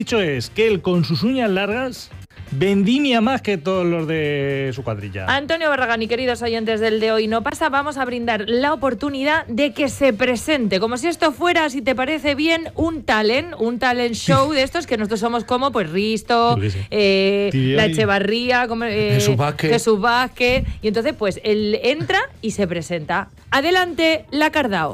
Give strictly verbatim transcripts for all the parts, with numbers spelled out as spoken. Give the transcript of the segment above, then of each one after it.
dicho es que él con sus uñas largas vendimia más que todos los de su cuadrilla. Antonio Barragán y queridos oyentes del De Hoy No Pasa, vamos a brindar la oportunidad de que se presente, como si esto fuera, si te parece bien, un talent, un talent show de estos que nosotros somos como pues Risto, eh, la Echevarría, como, eh, Jesús Vázquez. Jesús Vázquez, y entonces pues él entra y se presenta. Adelante, la Cardao.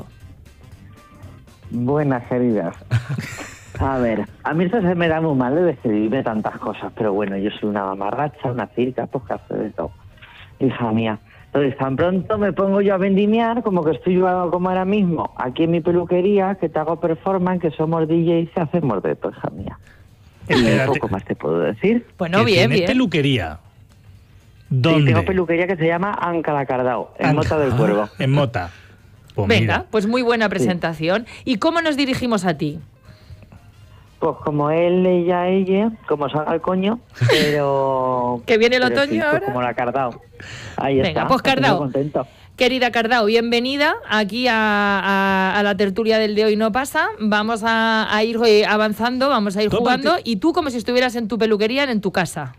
Buenas, queridas. A ver, a mí eso se me da muy mal de describirme tantas cosas, pero bueno, yo soy una mamarracha, una circa, pues que hace de todo. Hija mía. Entonces, tan pronto me pongo yo a vendimiar, como que estoy yo como ahora mismo, aquí en mi peluquería, que te hago performance, que somos D Js y hacemos de todo, hija mía. Y un poco más te puedo decir. Bueno, bien, bien. peluquería? ¿Dónde? Sí, tengo peluquería que se llama Anca la Cardao, en Anca. Mota del Cuervo. Ah, en Mota. Pues Venga, mira. pues muy buena presentación. Sí. ¿Y cómo nos dirigimos a ti? Pues como él, ella, ella, como salga el coño, pero... ¿Que viene el pero otoño sí, pues ahora? como la Cardao. Ahí Venga, está. pues Cardao. Contento. Querida Cardao, bienvenida aquí a, a, a la tertulia del De Hoy No Pasa. Vamos a, a ir avanzando, vamos a ir Tómate. jugando, y tú como si estuvieras en tu peluquería, en tu casa.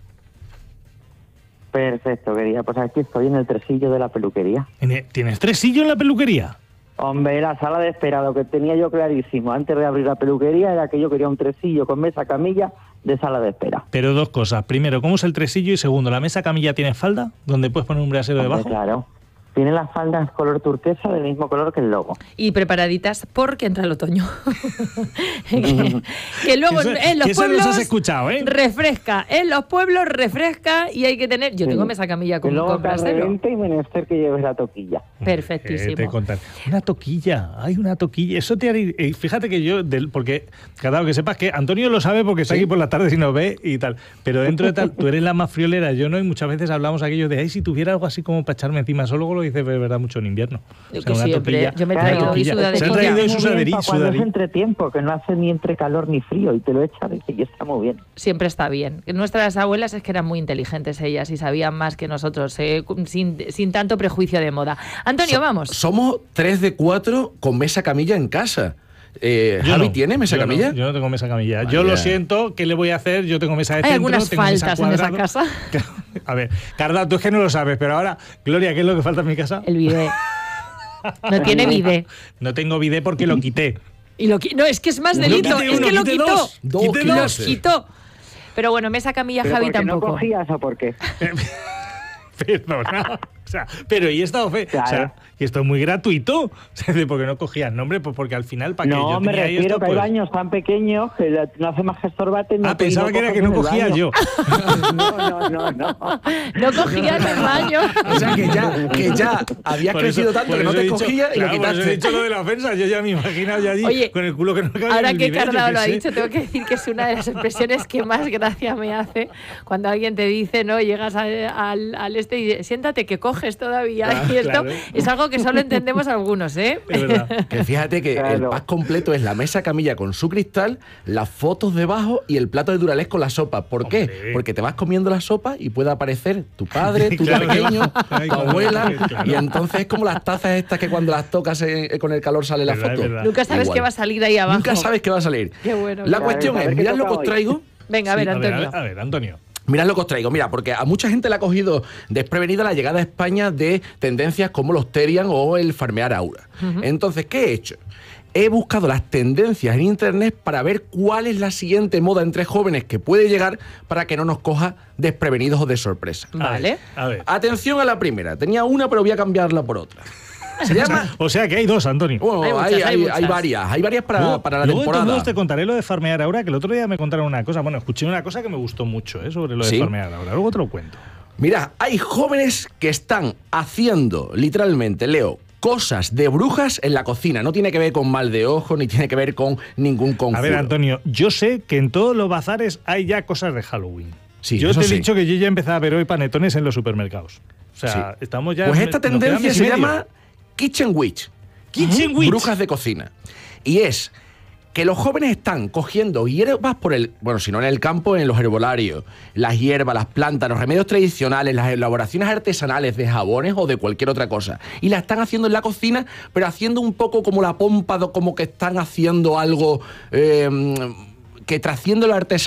Perfecto, querida. Pues aquí estoy en el tresillo de la peluquería. ¿Tienes tresillo en la peluquería? Hombre, la sala de espera, lo que tenía yo clarísimo antes de abrir la peluquería era que yo quería un tresillo con mesa camilla de sala de espera. Pero dos cosas. Primero, ¿cómo es el tresillo? Y segundo, ¿la mesa camilla tiene falda? ¿Donde puedes poner un brasero Hombre, debajo? claro. Tiene las faldas color turquesa del mismo color que el logo. Y preparaditas porque entra el otoño. que, que luego Eso- en los que eso pueblos los has escuchado, ¿eh? refresca. En los pueblos refresca y hay que tener... Yo Sí. tengo mesa camilla Que con, luego con te brasero. revente y menester que lleves la toquilla. Perfectísimo. Eh, te contaré. Una toquilla, hay una toquilla. Eso te haría... eh, fíjate que yo, del, porque, cada que sepas que Antonio lo sabe porque está Sí. aquí por las tardes y nos ve y tal. Pero dentro de tal, tú eres la más friolera, yo no, y muchas veces hablamos aquello de, ay, si tuviera algo así como para echarme encima. Eso luego lo dices de verdad mucho en invierno. Yo O sea, que una siempre, toquilla, yo me he una traído toquilla. mi sudaderita. Se ha traído Muy su bien sudaderí, para cuando es sudaderí. entretiempo, que no hace ni entre calor ni frío y te lo echa de que ya está muy bien. Siempre está bien. Nuestras abuelas es que eran muy inteligentes ellas y sabían más que nosotros, eh, sin, sin tanto prejuicio de moda. Antonio, So- vamos. Somos tres de cuatro con mesa camilla en casa. Eh, Yo ¿Javi no, tiene mesa yo camilla? No, yo no tengo mesa camilla. Vaya. Yo lo siento, ¿qué le voy a hacer? Yo tengo mesa de Hay centro, algunas tengo mesa faltas en esa cuadrado. casa. A ver, Carla, tú es que no lo sabes, pero ahora, Gloria, ¿qué es lo que falta en mi casa? El bidet. No tiene bidet. No tengo bidet porque lo quité. Y lo qui- no, es que es más No delito. quité Es uno, que lo quité quitó. dos. Dos, Quité quitaste. Los quitó. Pero bueno, mesa camilla, ¿Pero Javi porque no tampoco. cogías o por qué? Perdona. O sea, pero y he estado fe. Claro. O sea, y esto es muy gratuito. O sea, de porque no cogías nombre, pues porque al final, para que No, yo me tenía ahí refiero esto, que hay pues... baños tan pequeños que la- no hace más que estorbarte. No Ah, pensaba que era que no cogía yo. No, no, no, no. No cogía en el baño. O sea, que ya, que ya habías Por crecido eso- tanto por que no eso te he dicho- cogía y claro, lo por eso he quitaste. dicho lo de la ofensa. Yo ya me imagino ya allí Oye, con el culo que no cabía en Ahora el que bidet, yo Carla qué lo ha sé. dicho, tengo que decir que es una de las expresiones que más gracia me hace cuando alguien te dice, no, llegas a- al, al este y dice, siéntate que coges todavía. Ah, y esto claro. es algo que solo entendemos algunos, ¿eh? Es verdad. Que fíjate que Claro. el pack completo es la mesa camilla con su cristal, las fotos debajo y el plato de Duralex con la sopa. ¿Por qué? Hombre. Porque te vas comiendo la sopa y puede aparecer tu padre, tu Claro, pequeño, ay, tu claro, abuela. claro. Y entonces es como las tazas estas que cuando las tocas eh, con el calor sale la Verdad, foto. es verdad. Nunca sabes Igual. qué va a salir ahí abajo. Nunca sabes qué va a salir. Qué bueno. La qué cuestión A ver es, qué mirad lo que toca os hoy. traigo. Venga, a ver, Sí, Antonio. A ver, a ver, Antonio. Mirad lo que os traigo, mira, porque a mucha gente le ha cogido desprevenida la llegada a España de tendencias como los Terian o el farmear aura. Entonces, ¿qué he hecho? He buscado las tendencias en internet para ver cuál es la siguiente moda entre jóvenes que puede llegar para que no nos coja desprevenidos o de sorpresa. A Vale. ver, A ver. Atención a la primera, tenía una pero voy a cambiarla por otra. Se llama... O sea que hay dos, Antonio. Bueno, Hay hay, muchas, hay hay- muchas. hay varias, hay varias para, Luego- para la luego de todos temporada. modos te contaré lo de farmear ahora, que el otro día me contaron una cosa. Bueno, escuché una cosa que me gustó mucho, ¿eh? Sobre lo de ¿Sí? farmear ahora. Luego te lo cuento. Mira, hay jóvenes que están haciendo, literalmente, Leo, cosas de brujas en la cocina. No tiene que ver con mal de ojo, ni tiene que ver con ningún conjuro. A ver, Antonio, yo sé que en todos los bazares hay ya cosas de Halloween. Sí, yo eso te he sí. dicho que yo ya empecé a ver hoy panetones en los supermercados. O sea, Sí. estamos ya... Pues en- esta nos queda tendencia mes y se medio. llama Kitchen Witch. Kitchen Witch. Brujas de cocina. Y es que los jóvenes están cogiendo hierbas por el... Bueno, si no en el campo, en los herbolarios. Las hierbas, las plantas, los remedios tradicionales, las elaboraciones artesanales de jabones o de cualquier otra cosa. Y la están haciendo en la cocina, pero haciendo un poco como la pompa, de- como que están haciendo algo... eh, que trasciende lo artesanal.